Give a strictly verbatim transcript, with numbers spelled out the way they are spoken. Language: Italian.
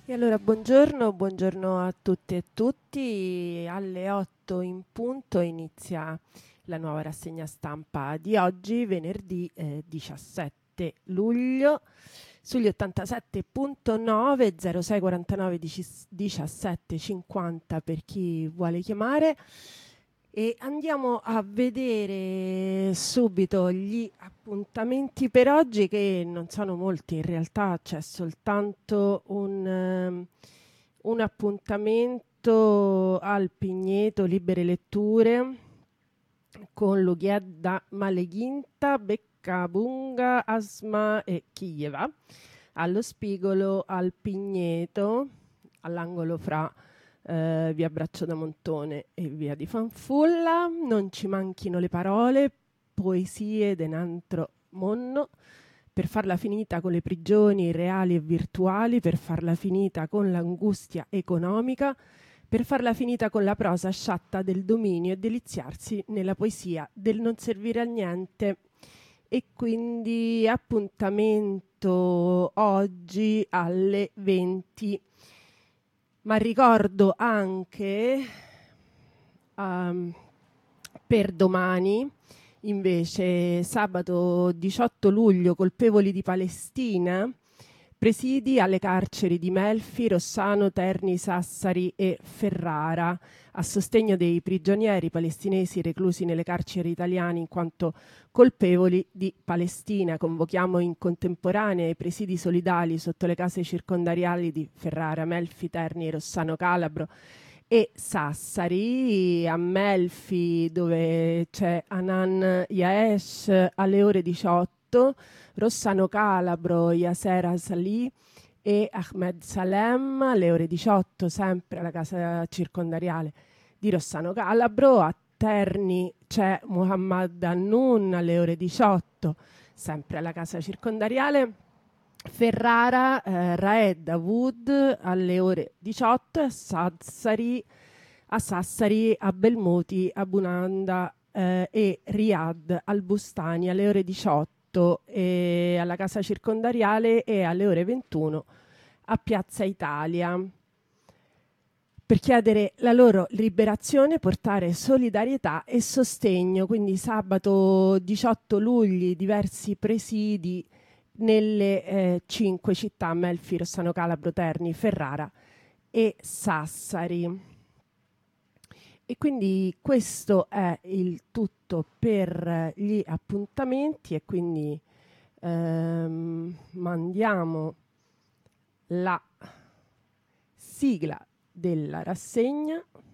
E allora buongiorno, buongiorno a tutte e tutti. Alle otto in punto inizia la nuova rassegna stampa di oggi, venerdì eh, diciassette luglio, sugli ottantasette virgola nove zero sei quarantanove diciassette cinquanta per chi vuole chiamare. E andiamo a vedere subito gli appuntamenti per oggi, che non sono molti, in realtà c'è soltanto un, ehm, un appuntamento al Pigneto Libere Letture con Lughiedda Maleghinta, Beccabunga, Asma e Chieva, allo Spigolo al Pigneto, all'angolo fra eh, via Braccio da Montone e via di Fanfulla. Non ci manchino le parole, poesie denantro monno, per farla finita con le prigioni reali e virtuali, per farla finita con l'angustia economica, per farla finita con la prosa sciatta del dominio e deliziarsi nella poesia del non servire a niente. E quindi appuntamento oggi alle venti. Ma ricordo anche um, per domani, invece, sabato diciotto luglio, colpevoli di Palestina, presidi alle carceri di Melfi, Rossano, Terni, Sassari e Ferrara, a sostegno dei prigionieri palestinesi reclusi nelle carceri italiane in quanto colpevoli di Palestina. Convochiamo in contemporanea i presidi solidali sotto le case circondariali di Ferrara, Melfi, Terni, Rossano Calabro e Sassari. A Melfi, dove c'è Anan Yaesh, alle ore diciotto, Rossano Calabro, Yasser Salih e Ahmed Salem alle ore diciotto, sempre alla casa circondariale di Rossano Calabro. A Terni c'è Muhammad Annun alle ore diciotto, sempre alla casa circondariale. Ferrara, eh, Raed Dawood alle ore diciotto, a Sassari, a Sassari, a Belmoti, a Bunanda eh, e Riyadh al Bustani alle ore diciotto e alla casa circondariale, e alle ore ventuno a Piazza Italia, per chiedere la loro liberazione, portare solidarietà e sostegno. Quindi sabato diciotto luglio diversi presidi nelle eh, cinque città: Melfi, Rossano Calabro, Terni, Ferrara e Sassari. E quindi questo è il tutto per gli appuntamenti, e quindi ehm, mandiamo la sigla della rassegna.